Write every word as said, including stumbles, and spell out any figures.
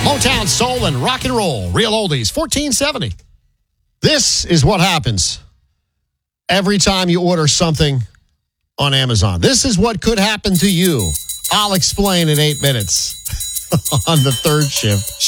Motown, soul, and rock and roll. Real oldies, fourteen seventy. This is what happens every time you order something on Amazon. This is what could happen to you. I'll explain in eight minutes on the third shift.